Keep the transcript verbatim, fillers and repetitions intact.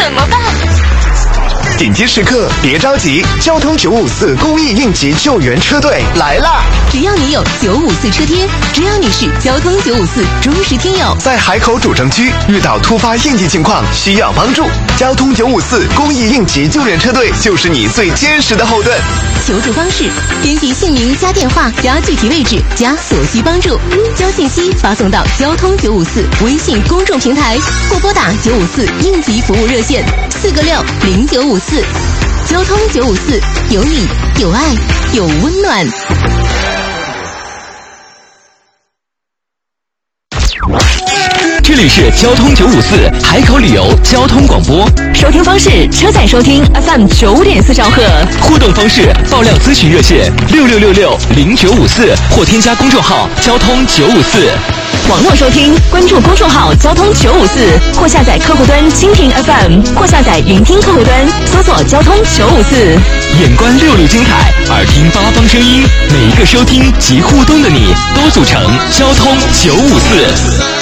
怎么办？ 紧急时刻别着急，交通九五四公益应急救援车队来啦！ 只要你有九五四车贴，只要你是交通九五四忠实听友， 在海口主城区遇到突发应急情况需要帮助，交通九五四公益应急救援车队就是你最坚实的后盾。 求助方式：编辑姓名加电话加具体位置加所需帮助，将信息发送到交通九五四微信公众平台，或拨打九五四应急服务热线四个六零九五四。交通九五四，有你有爱有温暖。 这里是交通九五四海口旅游交通广播， 收听方式：车载收听 F M 九点四兆赫。 互动方式：爆料咨询热线六六六六零九五四，或添加公众号交通九五四。 网络收听，关注公众号交通九五四，或下载客户端蜻蜓 F M， 或下载云听客户端，搜索交通九五四。 眼观六路精彩，耳听八方声音，每一个收听及互动的你，都组成交通九五四。